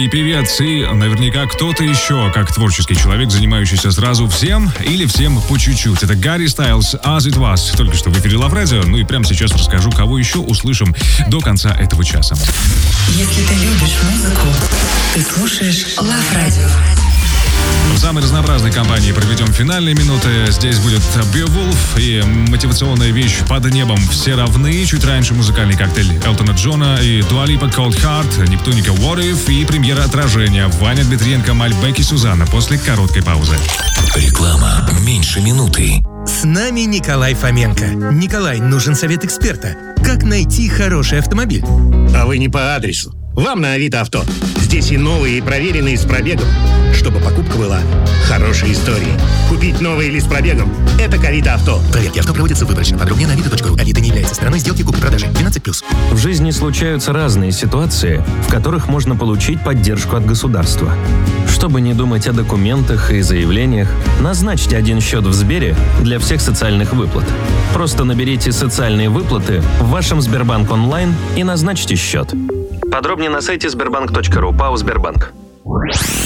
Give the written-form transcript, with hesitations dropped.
и певец, и наверняка кто-то еще, как творческий человек, занимающийся сразу всем или всем по чуть-чуть. Это Гарри Стайлз, As It Was. Только что в эфире Love Radio. Ну и прямо сейчас расскажу, кого еще услышим до конца этого часа. Если ты любишь музыку, ты слушаешь Love Radio. В самой разнообразной компании проведем финальные минуты. Здесь будет Beowulf и мотивационная вещь «Под небом все равны». Чуть раньше музыкальный коктейль Элтона Джона и Dua Lipa Cold Heart, Нептуника What If и премьера «Отражения» Ваня Дмитриенко, Мальбек и Сузанна после короткой паузы. Реклама меньше минуты. С нами Николай Фоменко. Николай, нужен совет эксперта. Как найти хороший автомобиль? А вы не по адресу. Вам на Авито Авто. Здесь и новые, и проверенные с пробегом. Чтобы покупка была хорошей историей. Купить новый или с пробегом – это к Авито Авто. Проверки авто проводятся выборочно. Подробнее на avito.ru. Авито не является стороной сделки купли-продажи. 12+. В жизни случаются разные ситуации, в которых можно получить поддержку от государства. Чтобы не думать о документах и заявлениях, назначьте один счет в Сбере для всех социальных выплат. Просто наберите «Социальные выплаты» в вашем Сбербанк онлайн и назначьте счет. Подробнее на сайте sberbank.ru. ПАО «Сбербанк».